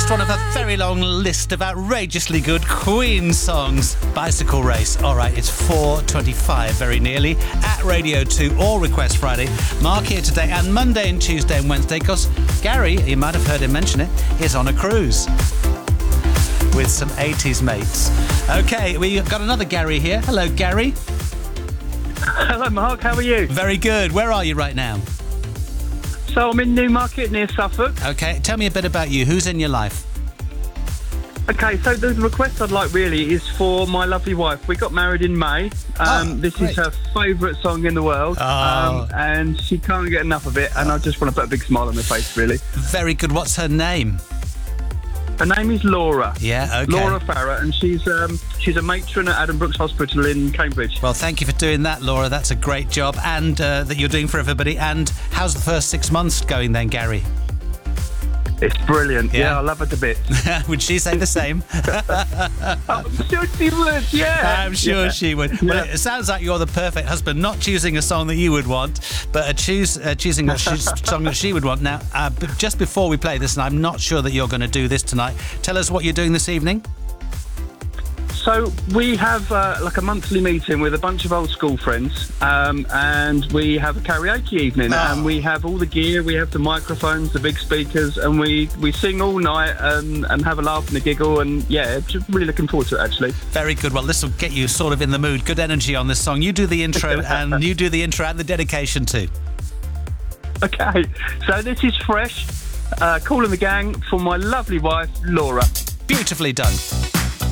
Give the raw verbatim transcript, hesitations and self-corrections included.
Just one of a very long list of outrageously good Queen songs. Bicycle Race. All right, it's four twenty-five, very nearly, at Radio two or Request Friday. Mark here today and Monday and Tuesday and Wednesday, because Gary, you might have heard him mention it, is on a cruise with some eighties mates. Okay, we got another Gary here. Hello, Gary. Hello, Mark. How are you? Very good. Where are you right now? So I'm in Newmarket near Suffolk. Okay, tell me a bit about you. Who's in your life? Okay, so the request I'd like really is for my lovely wife. We got married in May. Um, Oh, this great. is her favourite song in the world. Oh. Um, and she can't get enough of it. And I just want to put a big smile on her face, really. Very good. What's her name? Her name is Laura. Yeah, okay. Laura Farrer, and she's um, she's a matron at Adam Brooks Hospital in Cambridge. Well, thank you for doing that, Laura. That's a great job, and uh, that you're doing for everybody. And how's the first six months going then, Gary? It's brilliant. Yeah. Yeah, I love her to bits. Would she say the same? I'm sure she would, yeah. I'm sure Yeah. she would. Well, Yeah. it sounds like you're the perfect husband, not choosing a song that you would want, but a choose, uh, choosing a sh- song that she would want. Now, uh, b- just before we play this, and I'm not sure that you're going to do this tonight, tell us what you're doing this evening. So we have uh, like a monthly meeting with a bunch of old school friends, um, and we have a karaoke evening, Oh. and we have all the gear, we have the microphones, the big speakers, and we, we sing all night and, and have a laugh and a giggle, and yeah, just really looking forward to it, actually. Very good. Well, this will get you sort of in the mood. Good energy on this song. You do the intro, and you do the intro and the dedication too. Okay, so this is Fresh, uh, Cool and the Gang, for my lovely wife, Laura. Beautifully done.